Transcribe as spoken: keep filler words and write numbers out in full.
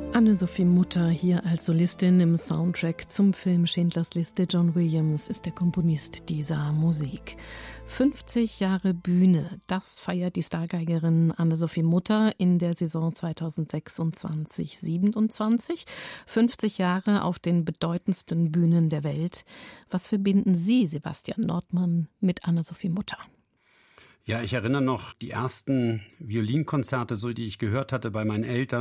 Anne-Sophie Mutter hier als Solistin im Soundtrack zum Film Schindlers Liste. John Williams ist der Komponist dieser Musik. fünfzig Jahre Bühne, das feiert die Stargeigerin Anne-Sophie Mutter in der Saison zweitausendsechsundzwanzig siebenundzwanzig. fünfzig Jahre auf den bedeutendsten Bühnen der Welt. Was verbinden Sie, Sebastian Nordmann, mit Anne-Sophie Mutter? Ja, ich erinnere noch die ersten Violinkonzerte, so die ich gehört hatte bei meinen Eltern.